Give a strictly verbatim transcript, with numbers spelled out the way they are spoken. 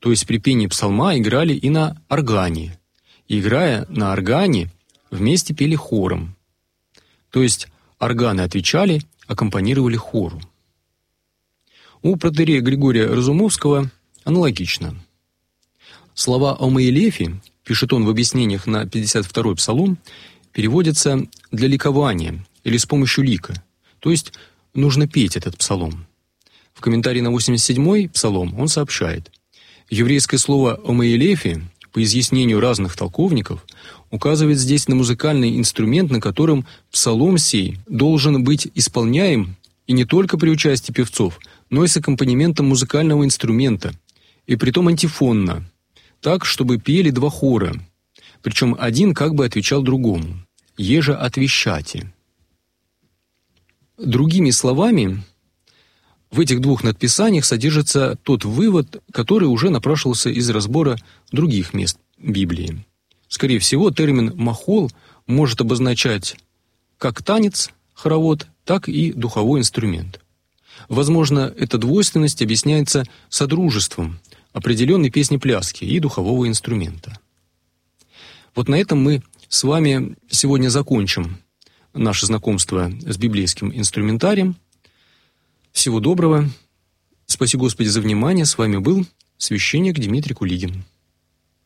То есть при пении псалма играли и на органе. И, играя на органе, вместе пели хором. То есть органы отвечали, аккомпанировали хору. У протоиерея Григория Разумовского аналогично. Слова о Моилефе, пишет он в объяснениях на пятьдесят второй псалом, переводятся «для ликования» или «с помощью лика», то есть нужно петь этот псалом. В комментарии на восемьдесят седьмой псалом он сообщает: еврейское слово о Моилефе, по изъяснению разных толковников, указывает здесь на музыкальный инструмент, на котором псалом сей должен быть исполняем и не только при участии певцов, но и с аккомпанементом музыкального инструмента, и притом антифонно, так, чтобы пели два хора, причем один как бы отвечал другому, еже отвещати. Другими словами, в этих двух надписаниях содержится тот вывод, который уже напрашивался из разбора других мест Библии. Скорее всего, термин «махол» может обозначать как танец, хоровод, так и духовой инструмент. Возможно, эта двойственность объясняется содружеством определенной песни-пляски и духового инструмента. Вот на этом мы с вами сегодня закончим наше знакомство с библейским инструментарием. Всего доброго. Спаси Господи за внимание. С вами был священник Дмитрий Кулигин.